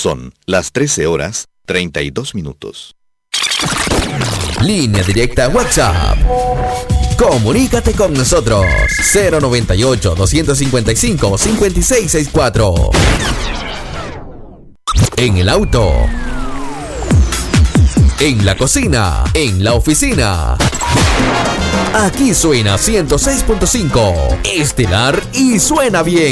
Son las 13:32. Línea directa WhatsApp. Comunícate con nosotros. 098-255-5664. En el auto, en la cocina, en la oficina. Aquí suena 106.5 Estelar y suena bien.